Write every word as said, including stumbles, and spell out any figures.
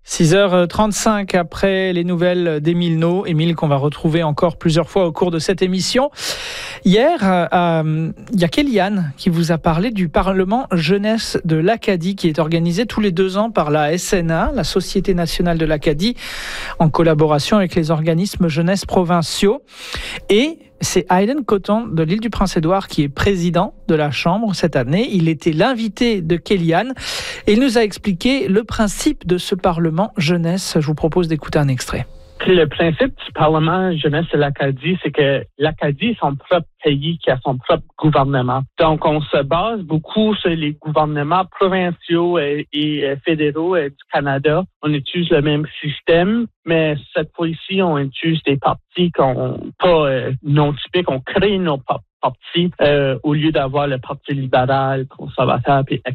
six heures trente-cinq après les nouvelles d'Émile Nau. Émile qu'on va retrouver encore plusieurs fois au cours de cette émission. Hier, euh, il y a Kéliane qui vous a parlé du Parlement Jeunesse de l'Acadie qui est organisé tous les deux ans par la S N A, la Société nationale de l'Acadie, en collaboration avec les organismes jeunesse provinciaux. Et c'est Hayden Cotton de l'île du Prince-Édouard qui est président de la Chambre cette année. Il était l'invité de Kéliane et il nous a expliqué le principe de ce Parlement jeunesse. Je vous propose d'écouter un extrait. Le principe du Parlement jeunesse de l'Acadie, c'est que l'Acadie est son propre pays qui a son propre gouvernement. Donc, on se base beaucoup sur les gouvernements provinciaux et, et fédéraux et du Canada. On utilise le même système, mais cette fois-ci, on utilise des partis qu'on, pas euh, non typiques. On crée nos partis euh, au lieu d'avoir le Parti libéral, conservateur et